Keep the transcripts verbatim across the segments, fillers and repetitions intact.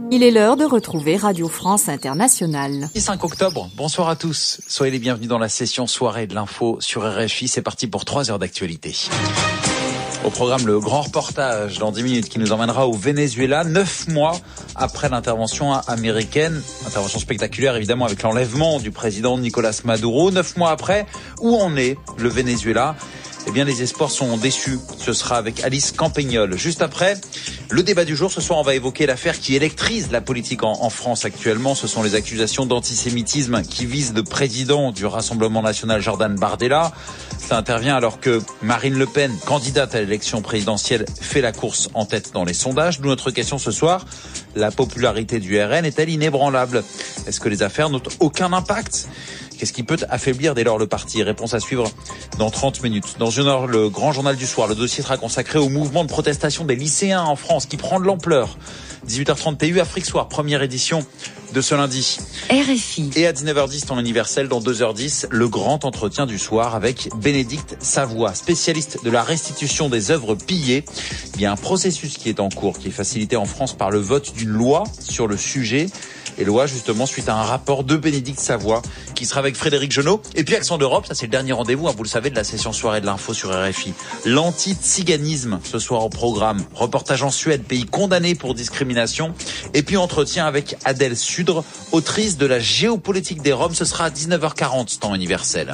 Il est l'heure de retrouver Radio France Internationale. cinq octobre, bonsoir à tous. Soyez les bienvenus dans la session soirée de l'info sur R F I. C'est parti pour trois heures d'actualité. Au programme, le grand reportage dans dix minutes qui nous emmènera au Venezuela, neuf mois après l'intervention américaine. Intervention spectaculaire évidemment avec l'enlèvement du président Nicolas Maduro. Neuf mois après, où en est le Venezuela ? Eh bien, les espoirs sont déçus. Ce sera avec Alice Campagnol. Juste après, le débat du jour. Ce soir, on va évoquer l'affaire qui électrise la politique en, en France actuellement. Ce sont les accusations d'antisémitisme qui visent le président du Rassemblement national, Jordan Bardella. Ça intervient alors que Marine Le Pen, candidate à l'élection présidentielle, fait la course en tête dans les sondages. D'où notre question ce soir. La popularité du R N est-elle inébranlable ? Est-ce que les affaires n'ont aucun impact ? Qu'est-ce qui peut affaiblir dès lors le parti ? Réponse à suivre dans trente minutes. Dans une heure, le grand journal du soir. Le dossier sera consacré au mouvement de protestation des lycéens en France qui prend de l'ampleur. dix-huit heures trente T U, Afrique Soir, première édition de ce lundi. R F I. Et à dix-neuf heures dix, temps universel, dans deux heures dix, le grand entretien du soir avec Bénédicte Savoie, spécialiste de la restitution des œuvres pillées. Il y a un processus qui est en cours, qui est facilité en France par le vote d'une loi sur le sujet. Et loi justement suite à un rapport de Bénédicte Savoie qui sera avec Frédéric Genot. Et puis Accent d'Europe, ça c'est le dernier rendez-vous, hein, vous le savez, de la session soirée de l'info sur R F I. L'anti-tsiganisme ce soir au programme. Reportage en Suède, pays condamné pour discrimination. Et puis entretien avec Adèle Sudre, autrice de La géopolitique des Roms. Ce sera à dix-neuf heures quarante, temps universel.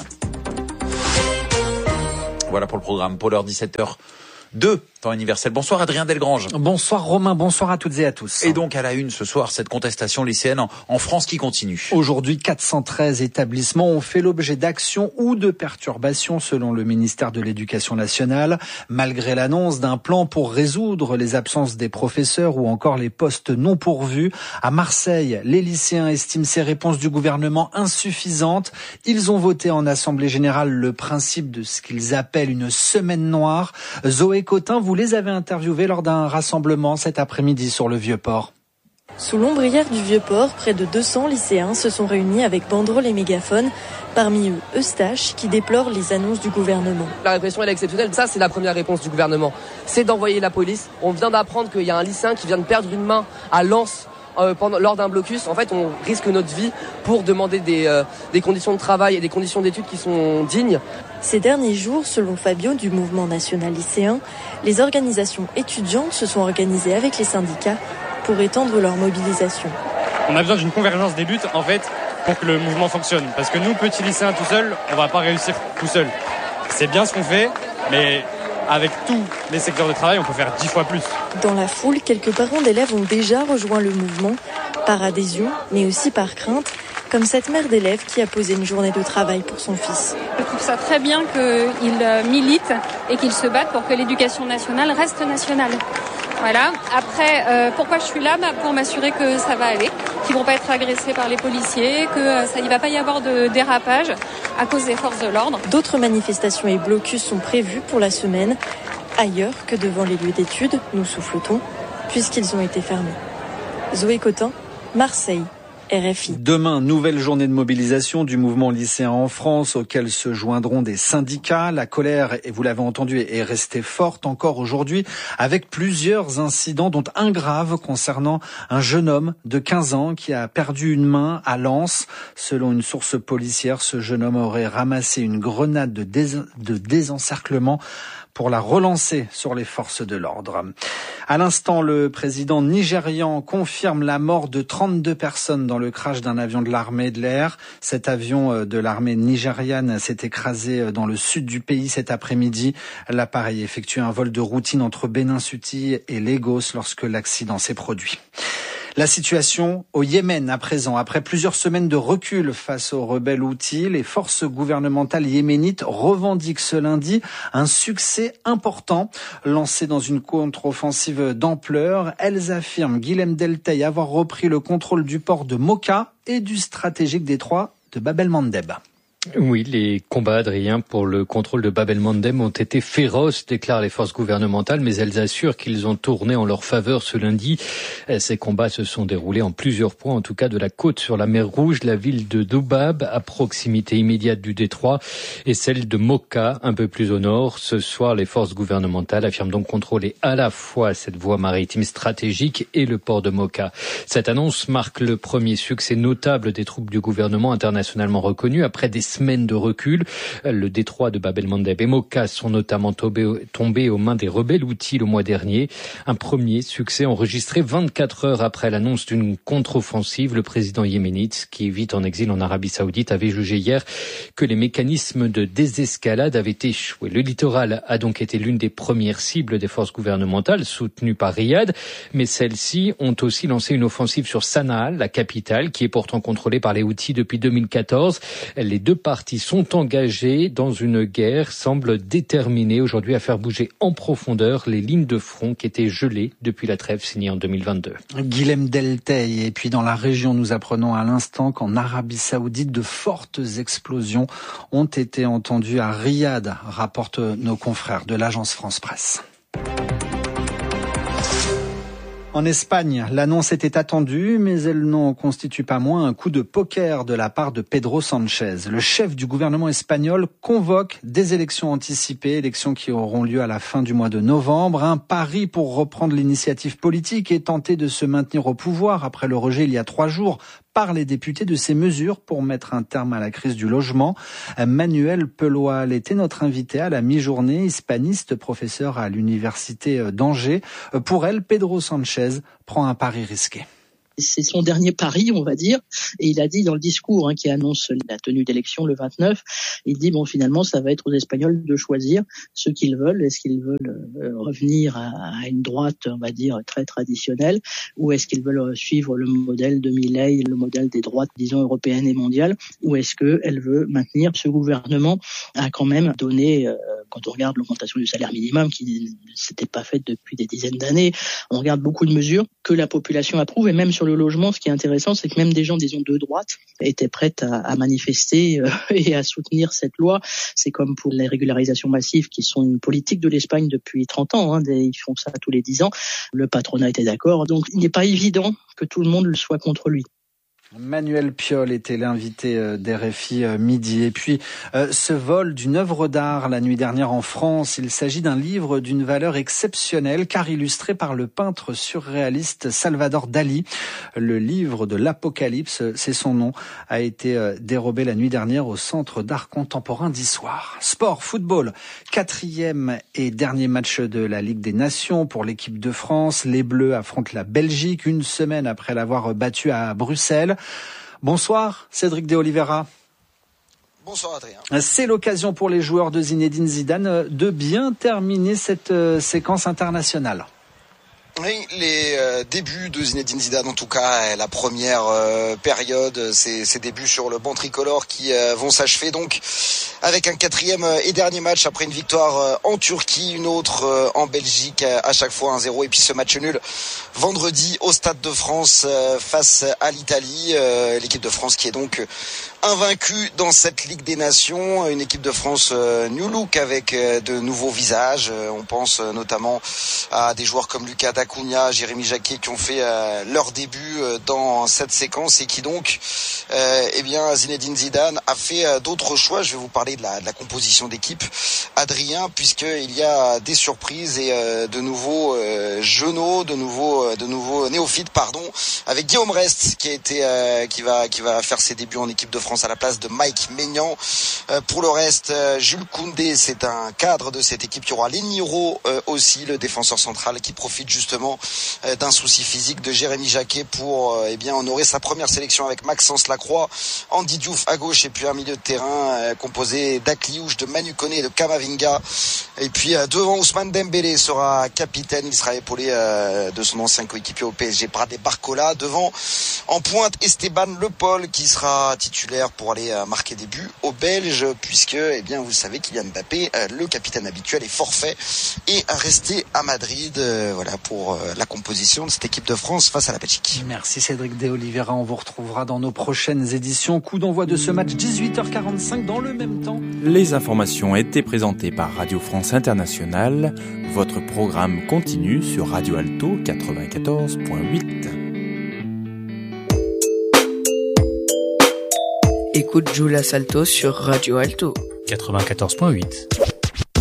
Voilà pour le programme. Pour l'heure dix-sept heures deux, temps universel. Bonsoir Adrien Delgrange. Bonsoir Romain, bonsoir à toutes et à tous. Et donc à la une ce soir, cette contestation lycéenne en, en France qui continue. Aujourd'hui, quatre cent treize établissements ont fait l'objet d'actions ou de perturbations selon le ministère de l'Éducation nationale. Malgré l'annonce d'un plan pour résoudre les absences des professeurs ou encore les postes non pourvus, à Marseille, les lycéens estiment ces réponses du gouvernement insuffisantes. Ils ont voté en Assemblée générale le principe de ce qu'ils appellent une semaine noire. Zoé Cotin, vous les avez interviewés lors d'un rassemblement cet après-midi sur le Vieux-Port. Sous l'ombrière du Vieux-Port, près de deux cents lycéens se sont réunis avec banderoles et mégaphones. Parmi eux, Eustache, qui déplore les annonces du gouvernement. La répression elle est exceptionnelle. Ça, c'est la première réponse du gouvernement. C'est d'envoyer la police. On vient d'apprendre qu'il y a un lycéen qui vient de perdre une main à Lens. Euh, pendant, lors d'un blocus, en fait, on risque notre vie pour demander des, euh, des conditions de travail et des conditions d'études qui sont dignes. Ces derniers jours, selon Fabio du Mouvement national lycéen, les organisations étudiantes se sont organisées avec les syndicats pour étendre leur mobilisation. On a besoin d'une convergence des luttes, en fait, pour que le mouvement fonctionne. Parce que nous, petits lycéens tout seuls, on va pas réussir tout seuls. C'est bien ce qu'on fait, mais avec tous les secteurs de travail, on peut faire dix fois plus. Dans la foule, quelques parents d'élèves ont déjà rejoint le mouvement, par adhésion, mais aussi par crainte, comme cette mère d'élève qui a posé une journée de travail pour son fils. Je trouve ça très bien qu'il milite et qu'il se batte pour que l'éducation nationale reste nationale. Voilà. Après, euh, pourquoi je suis là ? Bah, pour m'assurer que ça va aller, qu'ils vont pas être agressés par les policiers, que euh, ça, il va pas y avoir de dérapage à cause des forces de l'ordre. D'autres manifestations et blocus sont prévus pour la semaine, ailleurs que devant les lieux d'études, nous souffle-t-on, puisqu'ils ont été fermés. Zoé Cotin, Marseille. R F I. Demain, nouvelle journée de mobilisation du mouvement lycéen en France auquel se joindront des syndicats. La colère, et vous l'avez entendu, est restée forte encore aujourd'hui avec plusieurs incidents dont un grave concernant un jeune homme de quinze ans qui a perdu une main à Lens. Selon une source policière, ce jeune homme aurait ramassé une grenade de, dés- de désencerclement pour la relancer sur les forces de l'ordre. À l'instant, le président nigérian confirme la mort de trente-deux personnes dans le crash d'un avion de l'armée de l'air. Cet avion de l'armée nigériane s'est écrasé dans le sud du pays cet après-midi. L'appareil effectuait un vol de routine entre Benin-City et Lagos lorsque l'accident s'est produit. La situation au Yémen à présent. Après plusieurs semaines de recul face aux rebelles houthis, les forces gouvernementales yéménites revendiquent ce lundi un succès important. Lancé dans une contre-offensive d'ampleur, elles affirment, Guilhem Deltey, avoir repris le contrôle du port de Mocha et du stratégique détroit de Bab el-Mandeb. Oui, les combats, Adrien, pour le contrôle de Bab el-Mandeb ont été féroces, déclarent les forces gouvernementales, mais elles assurent qu'ils ont tourné en leur faveur ce lundi. Ces combats se sont déroulés en plusieurs points, en tout cas de la côte sur la mer Rouge, la ville de Doubab, à proximité immédiate du détroit, et celle de Mocha, un peu plus au nord. Ce soir, les forces gouvernementales affirment donc contrôler à la fois cette voie maritime stratégique et le port de Mocha. Cette annonce marque le premier succès notable des troupes du gouvernement internationalement reconnu après des semaines de recul. Le détroit de Bab el-Mandeb et Mocha sont notamment tombés, tombés aux mains des rebelles houthis le mois dernier. Un premier succès enregistré vingt-quatre heures après l'annonce d'une contre-offensive. Le président yéménite, qui vit en exil en Arabie Saoudite, avait jugé hier que les mécanismes de désescalade avaient échoué. Le littoral a donc été l'une des premières cibles des forces gouvernementales, soutenues par Riyad, mais celles-ci ont aussi lancé une offensive sur Sanaa, la capitale, qui est pourtant contrôlée par les houthis depuis deux mille quatorze. Les deux parties sont engagées dans une guerre, semblent déterminées aujourd'hui à faire bouger en profondeur les lignes de front qui étaient gelées depuis la trêve signée en deux mille vingt-deux. Guilhem Delteil, et puis dans la région, nous apprenons à l'instant qu'en Arabie Saoudite, de fortes explosions ont été entendues à Riyad, rapportent nos confrères de l'agence France Presse. En Espagne, l'annonce était attendue, mais elle n'en constitue pas moins un coup de poker de la part de Pedro Sánchez. Le chef du gouvernement espagnol convoque des élections anticipées, élections qui auront lieu à la fin du mois de novembre. Un pari pour reprendre l'initiative politique et tenter de se maintenir au pouvoir après le rejet il y a trois jours par les députés de ces mesures pour mettre un terme à la crise du logement. Manuel Peloal était notre invité à la mi-journée, hispaniste, professeur à l'université d'Angers. Pour elle, Pedro Sánchez prend un pari risqué. C'est son dernier pari, on va dire, et il a dit dans le discours hein, qui annonce la tenue d'élection le vingt-neuf, il dit bon finalement ça va être aux Espagnols de choisir ce qu'ils veulent. Est-ce qu'ils veulent euh, revenir à, à une droite, on va dire très traditionnelle, ou est-ce qu'ils veulent suivre le modèle de Milei, le modèle des droites, disons européennes et mondiales, ou est-ce qu'elle veut maintenir ce gouvernement a quand même donné, euh, quand on regarde l'augmentation du salaire minimum qui ne s'était pas faite depuis des dizaines d'années, on regarde beaucoup de mesures que la population approuve, et même sur le logement, ce qui est intéressant, c'est que même des gens, disons, de droite étaient prêts à, à manifester euh, et à soutenir cette loi. C'est comme pour les régularisations massives qui sont une politique de l'Espagne depuis trente ans. Hein, des, ils font ça tous les dix ans. Le patronat était d'accord. Donc, il n'est pas évident que tout le monde le soit contre lui. Manuel Piol était l'invité d'R F I midi. Et puis, euh, ce vol d'une œuvre d'art la nuit dernière en France, il s'agit d'un livre d'une valeur exceptionnelle car illustré par le peintre surréaliste Salvador Dali. Le livre de l'Apocalypse, c'est son nom, a été dérobé la nuit dernière au Centre d'art contemporain d'Issoire. Sport, football, quatrième et dernier match de la Ligue des Nations pour l'équipe de France. Les Bleus affrontent la Belgique une semaine après l'avoir battue à Bruxelles. Bonsoir Cédric de Oliveira. Bonsoir Adrien. C'est l'occasion pour les joueurs de Zinedine Zidane de bien terminer cette séquence internationale. Oui, les euh, débuts de Zinedine Zidane, en tout cas la première euh, période, ces, ces débuts sur le banc tricolore qui euh, vont s'achever donc avec un quatrième et dernier match après une victoire euh, en Turquie, une autre euh, en Belgique, à chaque fois un zéro, et puis ce match nul vendredi au Stade de France euh, face à l'Italie, euh, l'équipe de France qui est donc invaincue dans cette Ligue des Nations, une équipe de France euh, new look avec euh, de nouveaux visages. Euh, on pense euh, notamment à des joueurs comme Lucas Acuna, Jérémy Jacquet qui ont fait euh, leur début euh, dans cette séquence et qui donc, euh, eh bien, Zinedine Zidane a fait euh, d'autres choix. Je vais vous parler de la, de la composition d'équipe, Adrien, puisqu'il y a des surprises et euh, de nouveaux euh, jeuneaux, de nouveaux, euh, de nouveaux néophytes, pardon, avec Guillaume Rest qui a été, euh, qui va, qui va faire ses débuts en équipe de France à la place de Mike Maignan. Euh, pour le reste, euh, Jules Koundé, c'est un cadre de cette équipe. Il y aura Leniro euh, aussi, le défenseur central qui profite justement d'un souci physique de Jérémy Jacquet pour euh, eh bien honorer sa première sélection avec Maxence Lacroix, Andy Diouf à gauche et puis un milieu de terrain euh, composé d'Akliouche, de Manu Koné et de Kamavinga. Et puis euh, devant, Ousmane Dembélé sera capitaine, il sera épaulé euh, de son ancien coéquipier au P S G, Bradley Barcola. Devant, en pointe, Esteban Le Paul qui sera titulaire d'ailleurs pour aller marquer des buts aux Belges, puisque eh bien vous savez Kylian Mbappé, le capitaine habituel, est forfait et a resté à Madrid, voilà, pour la composition de cette équipe de France face à la Belgique. Merci Cédric De Oliveira, on vous retrouvera dans nos prochaines éditions. Coup d'envoi de ce match dix-huit heures quarante-cinq dans le même temps. Les informations étaient présentées par Radio France Internationale. Votre programme continue sur Radio Alto quatre-vingt-quatorze virgule huit. Écoute Julia Salto sur Radio Alto quatre-vingt-quatorze virgule huit.